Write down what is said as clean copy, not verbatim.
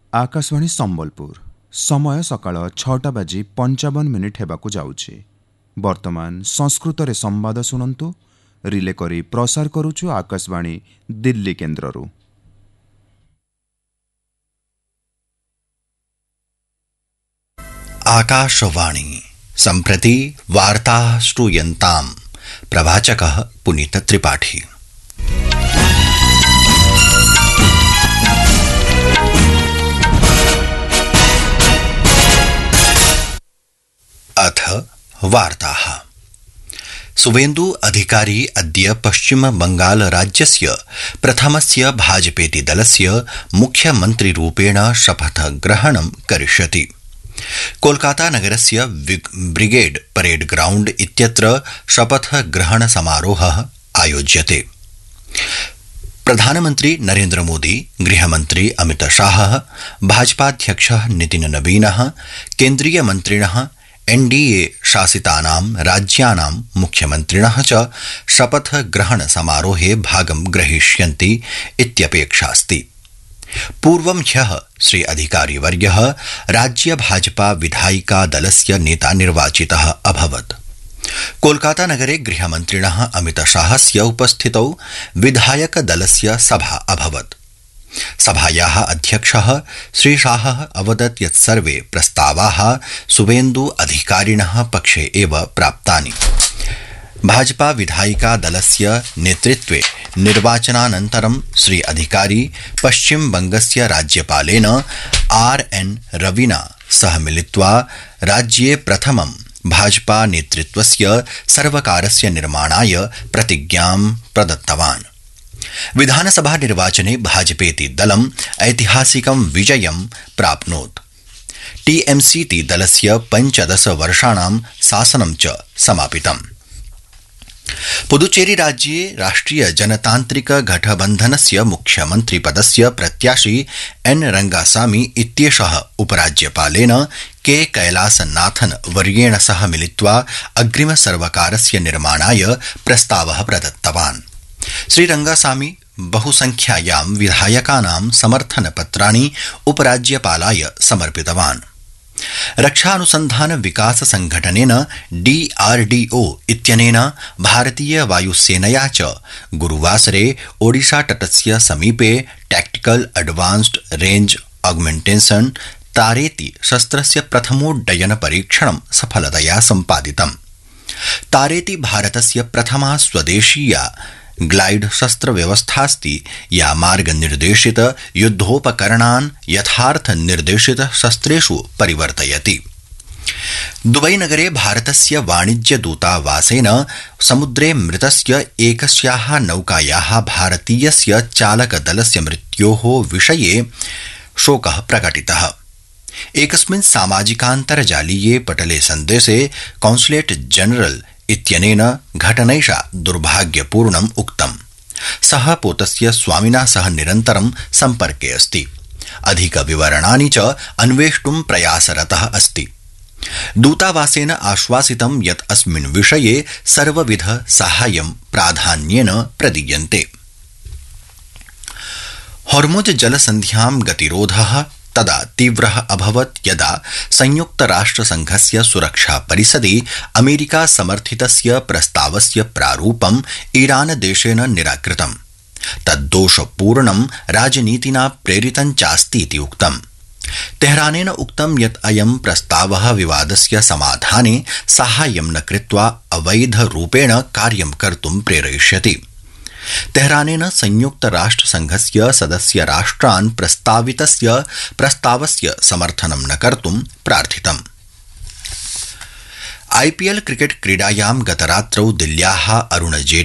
आकाशवाणी संबलपुर समय सकाळ 6:55 हेबाकु जाउछि। वर्तमान संस्कृत रे संवाद सुनंतु रिले करी प्रसार करूछु आकाशवाणी दिल्ली केन्द्ररू। आकाशवाणी सम्प्रति वार्ताः श्रूयन्ताम्। प्रवाचकः पुनीत त्रिपाठी। अथ वार्ताः। सुवेन्दु अधिकारी अद्य पश्चिम बंगाल राज्यस्य प्रथमस्य भाजपेति दलस्य मुख्यमन्त्रिरूपेण शपथ ग्रहणं करिष्यति। कोलकाता नगरस्य ब्रिगेड परेड ग्राउंड इत्यत्र शपथ ग्रहण समारोहः आयोज्यते। प्रधानमन्त्री नरेन्द्र मोदी, गृहमन्त्री अमित शाहः, भाजपाध्यक्षः नितिन नवीनः, केन्द्रीय मन्त्रिणः, एनडीए शासितानां राज्यानां मुख्यमन्त्रिणः च शपथ ग्रहण समारोहे भागं ग्रहीष्यन्ति इत्यपेक्षास्ति। पूर्वं ह्यः श्री अधिकारीवर्यः राज्य भाजपा विधायिका दलस्य नेता निर्वाचितः अभवत्। कोलकाता नगरे गृहमन्त्रिणः अमित शाहस्य उपस्थितौ विधायक दलस्य सभा अभवत्। सभायाः अध्यक्षः श्री शाहः अवदत् यत् सर्वे प्रस्तावाः सुवेन्दु अधिकारिणः पक्षे एव प्राप्तानि। भाजपा विधायिका दलस्य नेतृत्वे निर्वाचनानन्तरं श्री अधिकारी पश्चिम बंगस्य राज्यपालेन आर.एन. रविना सह मिलित्वा राज्ये प्रथमं भाजपा नेतृत्वस्य सर्वकारस्य निर्माणाय प्रतिज्ञां प्रदत्तवान्। विधानसभा निर्वाचने भाजपेति दलम् ऐतिहासिकं विजयं प्राप्नोत्। टीएमसीटी दलस्य 15 वर्षाणां शासनं च समापितम्। पुदुचेरी राज्ये राष्ट्रिय जनतांत्रिक गठबन्धनस्य मुख्यमन्त्री पदस्य प्रत्याशी एन रंगासामी इत्येषः उपराज्यपालेन के कैलासनाथन वर्येण सह मिलित्वा अग्रिम सर्वकारस्य निर्माणाय प्रस्तावः प्रदत्तवान्। श्री रंगासामी बहुसंख्यायां विधायकानां समर्थनपत्राणि उपराज्यपालाय समर्पितवान्। रक्षा अनुसंधान विकास संघटनेन डीआरडीओ इत्यनेन भारतीय वायुसेनया च गुरुवासरे ओडिशा तटस्य समीपे टैक्टिकल एडवांस्ड रेंज ऑगमेंटेशन तारेति शस्त्रस्य प्रथमोड्डयन परीक्षणं सफलतया सम्पादितम्। तारेति भारतस्य प्रथमा स्वदेशीया ग्लाइड शस्त्र व्यवस्थास्ति या मार्ग निर्देशित युद्धोपकरणान् यथार्थ निर्देशित शस्त्रेषु परिवर्तयति। दुबई नगरे भारतस्य वाणिज्य दूतावासेन समुद्रे मृतस्य एकस्याः नौकायाः भारतीयस्य चालकदलस्य मृत्योः विषये शोकः प्रकटितः। एकस्मिन् सामाजिकान्तर्जालीये पटले सन्देशे कॉन्सुलेट जनरल इत्यनेन घटनैषा दुर्भाग्यपूर्णम् उक्तम्। सः पोतस्य स्वामिना सह निरन्तरं सम्पर्के अस्ति। अधिकविवरणानि च अन्वेष्टुं प्रयासरतः अस्ति। दूतावासेन आश्वासितं यत् अस्मिन् विषये सर्वविध साहाय्यं प्राधान्येन प्रदीयन्ते। हॉर्मुज जलसन्ध्यां गतिरोधः तदा तीव्रः अभवत् यदा संयुक्तराष्ट्रसंघस्य सुरक्षा परिषदि अमेरिका समर्थितस्य प्रस्तावस्य प्रारूपम् ईरान देशेन निराकृतम्। तद्दोषपूर्णं राजनीतिना प्रेरितं चास्तीति उक्तम्। तेहरानेन उक्तं यत् अयं प्रस्तावः विवादस्य समाधाने साहाय्यं न कृत्वा अवैधरूपेण कार्यं कर्तुं प्रेरयिष्यति। तेहरानेन संयुक्त राष्ट्रसंघस्य सदस्य राष्ट्रान् प्रस्तावस्य समर्थनं न कर्तुं प्रार्थितम्। आईपीएल क्रिकेट क्रीडायां गतरात्रौ दिल्ल्याः अरुण जेटली